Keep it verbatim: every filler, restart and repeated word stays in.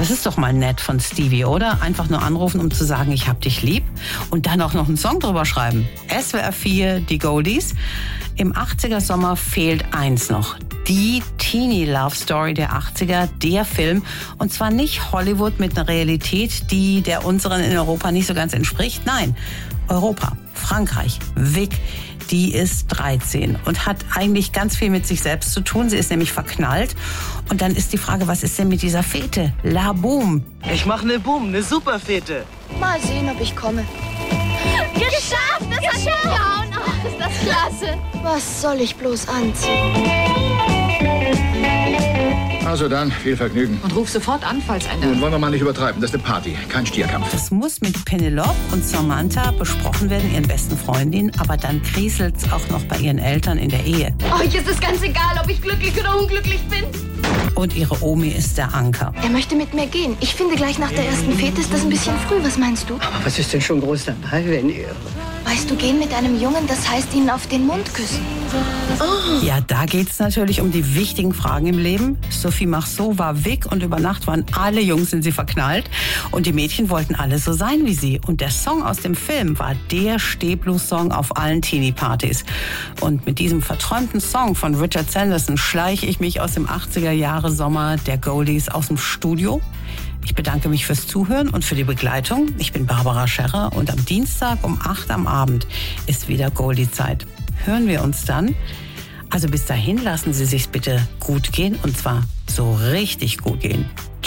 Das ist doch mal nett von Stevie, oder? Einfach nur anrufen, um zu sagen, ich hab dich lieb und dann auch noch einen Song drüber schreiben. S W R vier, die Goldies. Im achtziger-Sommer fehlt eins noch. Die Teenie-Love-Story der achtziger, der Film. Und zwar nicht Hollywood mit einer Realität, die der unseren in Europa nicht so ganz entspricht. Nein, Europa, Frankreich, Vic. Die ist dreizehn und hat eigentlich ganz viel mit sich selbst zu tun. Sie ist nämlich verknallt. Und dann ist die Frage, was ist denn mit dieser Fete? La Boom. Ich mache eine Boom, eine super Fete. Mal sehen, ob ich komme. Geschafft! Das hat hingehauen! Oh, ist das klasse! Was soll ich bloß anziehen? Also dann, viel Vergnügen. Und ruf sofort an, falls eine... Nun wollen wir mal nicht übertreiben. Das ist eine Party, kein Stierkampf. Das muss mit Penelope und Samantha besprochen werden, ihren besten Freundinnen. Aber dann kriselt's auch noch bei ihren Eltern in der Ehe. Euch ist es ganz egal, ob ich glücklich oder unglücklich bin. Und ihre Omi ist der Anker. Er möchte mit mir gehen. Ich finde, gleich nach der ersten Fete ist das ein bisschen früh. Was meinst du? Aber was ist denn schon groß dabei, wenn ihr... Weißt du, gehen mit einem Jungen, das heißt ihn auf den Mund küssen. Oh. Ja, da geht's natürlich um die wichtigen Fragen im Leben. Sophie Marceau war Vic und über Nacht waren alle Jungs in sie verknallt. Und die Mädchen wollten alle so sein wie sie. Und der Song aus dem Film war der Stehblues-Song auf allen Teenie-Partys. Und mit diesem verträumten Song von Richard Sanderson schleiche ich mich aus dem achtziger-Jahre-Sommer der Goldies aus dem Studio. Ich bedanke mich fürs Zuhören und für die Begleitung. Ich bin Barbara Scherrer und am Dienstag um acht am Abend ist wieder Goldie-Zeit. Hören wir uns dann. Also bis dahin lassen Sie sich's bitte gut gehen und zwar so richtig gut gehen.